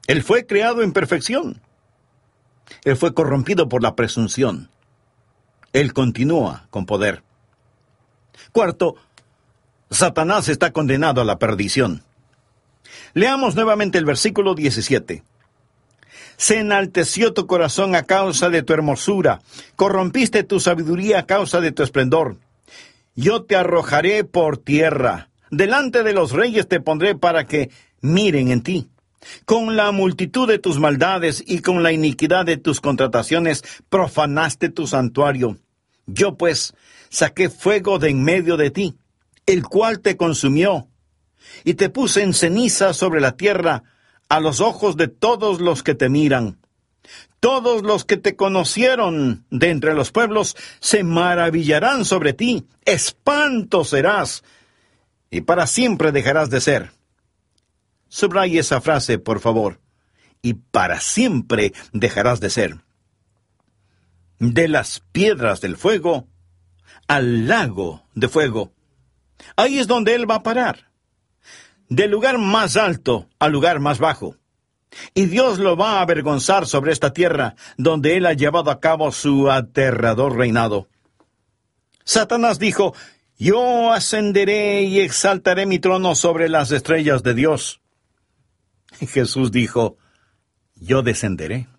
Él fue creado en perfección. Él fue corrompido por la presunción. Él continúa con poder. Cuarto, Satanás está condenado a la perdición. Leamos nuevamente el versículo 17. Se enalteció tu corazón a causa de tu hermosura, corrompiste tu sabiduría a causa de tu esplendor. Yo te arrojaré por tierra, delante de los reyes te pondré para que miren en ti. Con la multitud de tus maldades y con la iniquidad de tus contrataciones profanaste tu santuario. Yo pues saqué fuego de en medio de ti, el cual te consumió, y te puse en ceniza sobre la tierra, a los ojos de todos los que te miran. Todos los que te conocieron de entre los pueblos se maravillarán sobre ti. Espanto serás, y para siempre dejarás de ser. Subraye esa frase, por favor. Y para siempre dejarás de ser. De las piedras del fuego al lago de fuego. Ahí es donde Él va a parar. Del lugar más alto al lugar más bajo. Y Dios lo va a avergonzar sobre esta tierra, donde Él ha llevado a cabo su aterrador reinado. Satanás dijo, yo ascenderé y exaltaré mi trono sobre las estrellas de Dios. Jesús dijo, yo descenderé.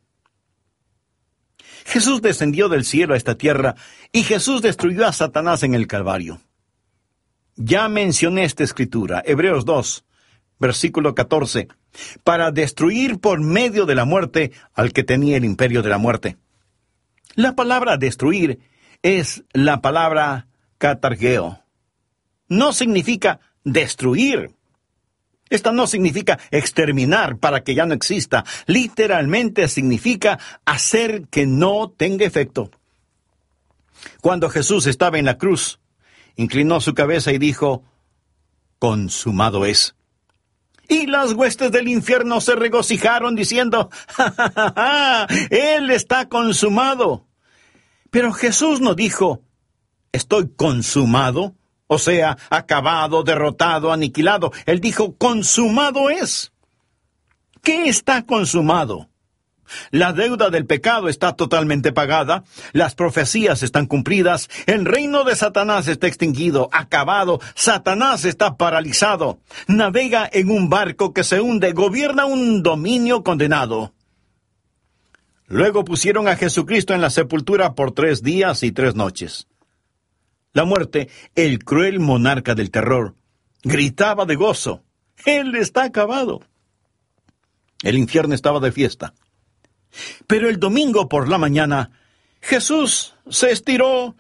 Jesús descendió del cielo a esta tierra, y Jesús destruyó a Satanás en el Calvario. Ya mencioné esta escritura, Hebreos 2, versículo 14, para destruir por medio de la muerte al que tenía el imperio de la muerte. La palabra destruir es la palabra katargeo. No significa destruir. Esta no significa exterminar para que ya no exista. Literalmente significa hacer que no tenga efecto. Cuando Jesús estaba en la cruz, inclinó su cabeza y dijo, consumado es. Y las huestes del infierno se regocijaron diciendo, ¡ja, ja, ja, ja! Él está consumado. Pero Jesús no dijo, estoy consumado, o sea, acabado, derrotado, aniquilado. Él dijo, consumado es. ¿Qué está consumado? La deuda del pecado está totalmente pagada, las profecías están cumplidas, el reino de Satanás está extinguido, acabado, Satanás está paralizado, navega en un barco que se hunde, gobierna un dominio condenado. Luego pusieron a Jesucristo en la sepultura por 3 días y 3 noches. La muerte, el cruel monarca del terror, gritaba de gozo, Él está acabado. El infierno estaba de fiesta. Pero el domingo por la mañana, Jesús se estiró,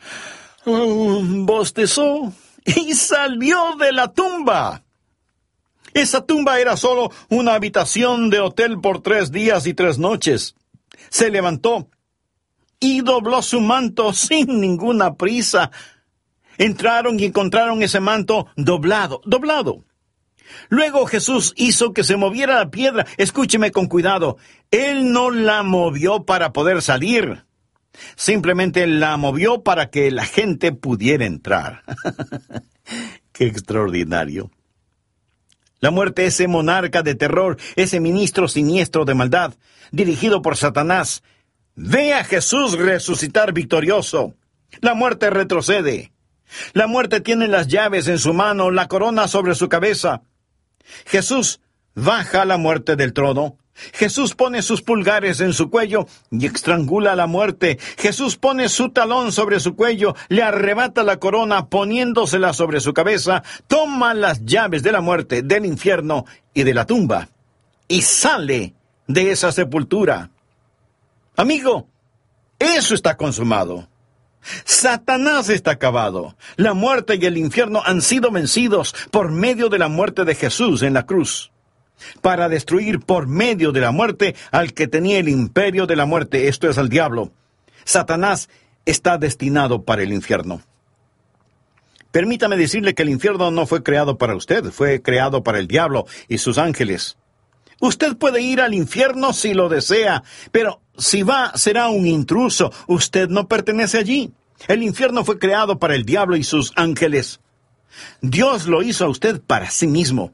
bostezó y salió de la tumba. Esa tumba era solo una habitación de hotel por 3 días y 3 noches. Se levantó y dobló su manto sin ninguna prisa. Entraron y encontraron ese manto doblado. Luego Jesús hizo que se moviera la piedra. Escúcheme con cuidado. Él no la movió para poder salir. Simplemente la movió para que la gente pudiera entrar. ¡Qué extraordinario! La muerte, ese monarca de terror, ese ministro siniestro de maldad, dirigido por Satanás, ve a Jesús resucitar victorioso. La muerte retrocede. La muerte tiene las llaves en su mano, la corona sobre su cabeza. Jesús baja a la muerte del trono. Jesús pone sus pulgares en su cuello y estrangula a la muerte. Jesús pone su talón sobre su cuello, le arrebata la corona poniéndosela sobre su cabeza, toma las llaves de la muerte, del infierno y de la tumba, y sale de esa sepultura. Amigo, eso está consumado. Satanás está acabado. La muerte y el infierno han sido vencidos por medio de la muerte de Jesús en la cruz, para destruir por medio de la muerte al que tenía el imperio de la muerte, esto es al diablo. Satanás está destinado para el infierno. Permítame decirle que el infierno no fue creado para usted, fue creado para el diablo y sus ángeles. Usted puede ir al infierno si lo desea, pero si va, será un intruso. Usted no pertenece allí. El infierno fue creado para el diablo y sus ángeles. Dios lo hizo a usted para sí mismo.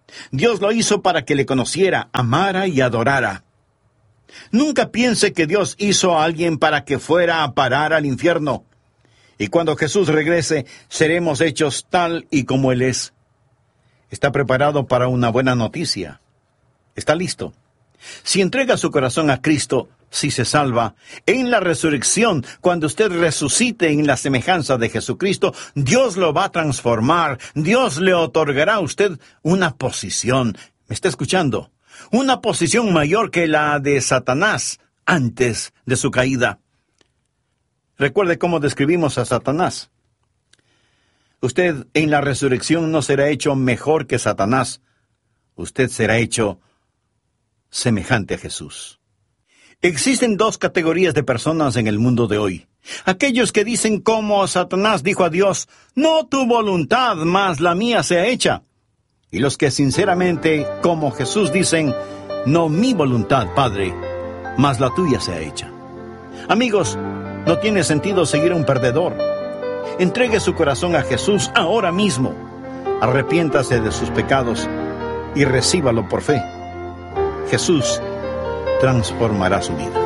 Dios lo hizo para que le conociera, amara y adorara. Nunca piense que Dios hizo a alguien para que fuera a parar al infierno. Y cuando Jesús regrese, seremos hechos tal y como Él es. ¿Está preparado para una buena noticia? ¿Está listo? Si entrega su corazón a Cristo, si se salva, en la resurrección, cuando usted resucite en la semejanza de Jesucristo, Dios lo va a transformar. Dios le otorgará a usted una posición. ¿Me está escuchando? Una posición mayor que la de Satanás antes de su caída. Recuerde cómo describimos a Satanás. Usted en la resurrección no será hecho mejor que Satanás. Usted será hecho semejante a Jesús. Existen dos categorías de personas en el mundo de hoy. Aquellos que dicen como Satanás dijo a Dios, no tu voluntad, mas la mía sea hecha. Y los que sinceramente, como Jesús, dicen, no mi voluntad, Padre, mas la tuya sea hecha. Amigos, no tiene sentido seguir a un perdedor. Entregue su corazón a Jesús ahora mismo. Arrepiéntase de sus pecados y recíbalo por fe. Jesús transformará su vida.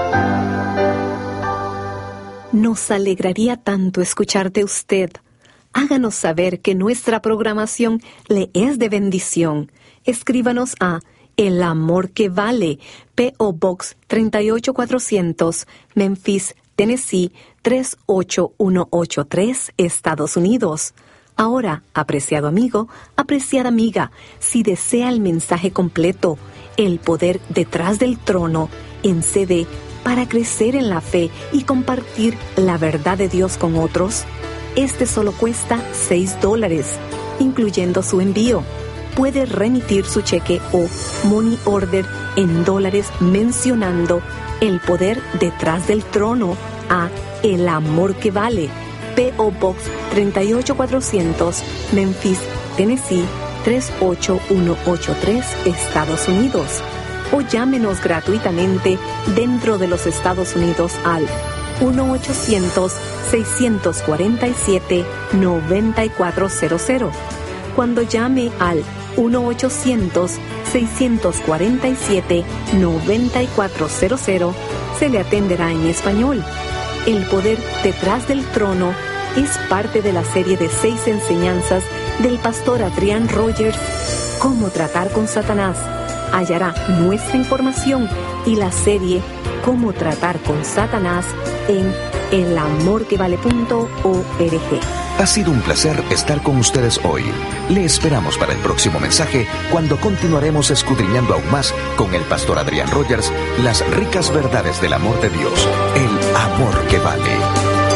Nos alegraría tanto escuchar de usted. Háganos saber que nuestra programación le es de bendición. Escríbanos a El Amor que Vale, P.O. Box 38400, Memphis, Tennessee 38183, Estados Unidos. Ahora, apreciado amigo, apreciada amiga, si desea el mensaje completo, El Poder Detrás del Trono, en CD, para crecer en la fe y compartir la verdad de Dios con otros, este solo cuesta $6, incluyendo su envío. Puede remitir su cheque o money order en dólares mencionando El Poder Detrás del Trono a El Amor que Vale, P.O. Box 38400, Memphis, Tennessee 38183, Estados Unidos. O llámenos gratuitamente dentro de los Estados Unidos al 1-800-647-9400. Cuando llame al 1-800-647-9400, se le atenderá en español. El Poder Detrás del Trono es parte de la serie de 6 enseñanzas del pastor Adrian Rogers, Cómo tratar con Satanás. Hallará nuestra información y la serie Cómo tratar con Satanás en elamorquevale.org. Ha sido un placer estar con ustedes hoy. Le esperamos para el próximo mensaje, cuando continuaremos escudriñando aún más con el pastor Adrian Rogers las ricas verdades del amor de Dios, el